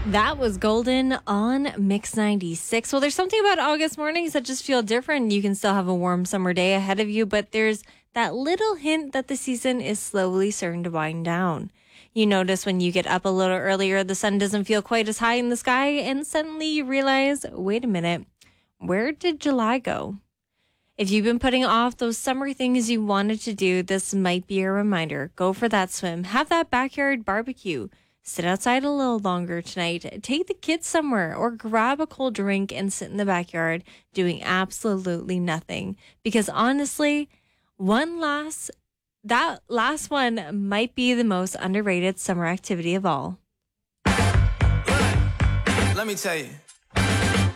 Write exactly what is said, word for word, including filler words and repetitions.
That was Golden on Mix ninety-six. Well, there's something about August mornings that just feel different. You can still have a warm summer day ahead of you, but there's that little hint that the season is slowly starting to wind down. You notice when you get up a little earlier, the sun doesn't feel quite as high in the sky, and suddenly you realize, wait a minute, where did July go? If you've been putting off those summer things you wanted to do, this might be a reminder. Go for that swim. Have that backyard barbecue. Sit outside a little longer tonight. Take the kids somewhere or grab a cold drink and sit in the backyard doing absolutely nothing. Because honestly, one last, that last one might be the most underrated summer activity of all. Let me tell you.